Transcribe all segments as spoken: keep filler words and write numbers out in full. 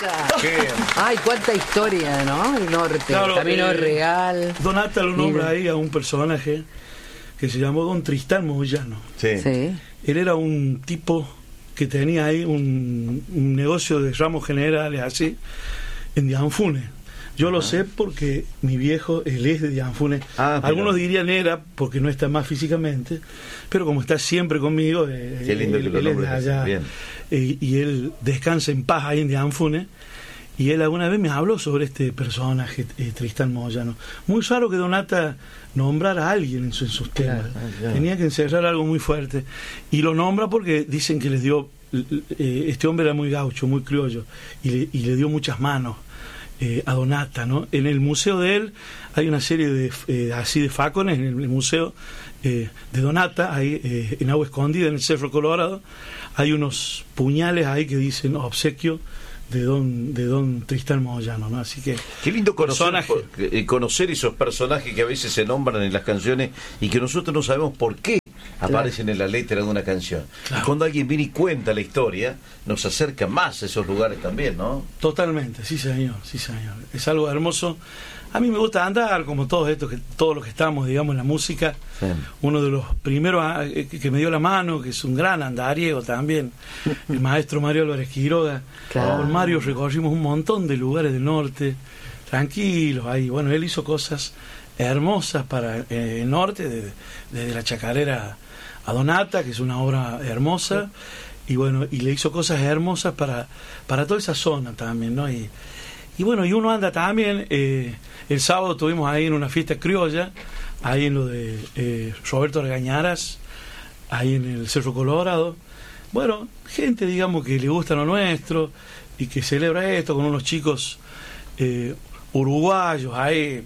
Guevara. ¿Qué? Ay, cuánta historia, ¿no? El norte, Claro, Camino eh, Real. Donata lo nombra Mira. ahí a un personaje que se llamó Don Tristán Moyano. Sí. Sí. Él era un tipo que tenía ahí un, un negocio de ramos generales así en Dianfune. Yo lo sé porque mi viejo, él es de Dianfune. Ah, Algunos mira. dirían era porque no está más físicamente, pero como está siempre conmigo, eh, Qué lindo él, que lo él es de nombres así, allá. bien. Eh, y él descansa en paz ahí en Dianfune. Y él alguna vez me habló sobre este personaje, eh, Tristán Moyano. Muy raro que Donata nombrara a alguien en, su- en sus temas. Claro, claro. Tenía que encerrar algo muy fuerte. Y lo nombra porque dicen que les dio... eh, este hombre era muy gaucho, muy criollo, y le, y le dio muchas manos eh, a Donata, ¿no? En el museo de él hay una serie de eh, así de facones, en el museo eh, de Donata, ahí eh, en Agua Escondida, en el Cerro Colorado, hay unos puñales ahí que dicen obsequio de don de don Tristán Moyano, ¿no? Así que Qué lindo conocer, personaje. eh, conocer esos personajes que a veces se nombran en las canciones y que nosotros no sabemos por qué aparecen en la letra de una canción. Claro. Y cuando alguien viene y cuenta la historia, nos acerca más a esos lugares también, ¿no? Totalmente, sí señor, sí señor. Es algo hermoso. A mí me gusta andar, como todos estos, que todos los que estamos, digamos, en la música. Sí. Uno de los primeros ah, eh, que, que me dio la mano, que es un gran andariego también, el maestro Mario Álvarez Quiroga. Claro. Con Mario recorrimos un montón de lugares del norte, tranquilos ahí. Bueno, él hizo cosas hermosas para eh, el norte, desde, desde la chacarera a Donata, que es una obra hermosa, y bueno, y le hizo cosas hermosas para, para toda esa zona también, ¿no? Y, y bueno, y uno anda también, eh, el sábado estuvimos ahí en una fiesta criolla, ahí en lo de eh, Roberto Argañaras, ahí en el Cerro Colorado. Bueno, gente, digamos, que le gusta lo nuestro y que celebra esto con unos chicos eh, uruguayos ahí,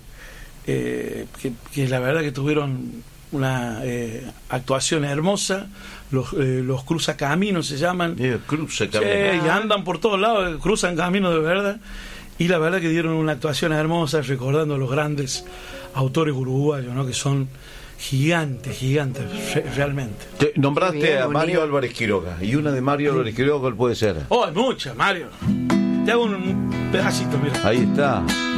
eh, que, que la verdad que tuvieron una eh, actuación hermosa. Los, eh, los cruzacaminos se llaman. Eh, cruza Sí, camino. y andan por todos lados, cruzan caminos de verdad. Y la verdad que dieron una actuación hermosa, recordando a los grandes autores uruguayos, ¿no? Que son gigantes, gigantes, re- realmente. Te- nombraste Qué bien, a un Mario niño. Álvarez Quiroga, y una de Mario Álvarez Quiroga, ¿cuál puede ser? Oh, hay muchas, Mario. Te hago un pedacito, mira. Ahí está.